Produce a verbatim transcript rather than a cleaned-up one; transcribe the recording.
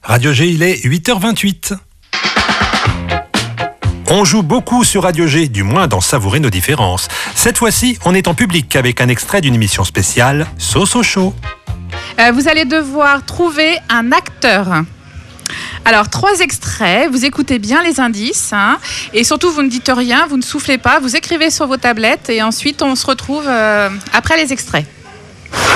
Radio G, il est huit heures vingt-huit. On joue beaucoup sur Radio G, du moins dans Savourer nos différences. Cette fois-ci, on est en public avec un extrait d'une émission spéciale, Sauce au chaud. Euh, vous allez devoir trouver un acteur. Alors, trois extraits, vous écoutez bien les indices, hein, et surtout, vous ne dites rien, vous ne soufflez pas, vous écrivez sur vos tablettes, et ensuite, on se retrouve euh, après les extraits.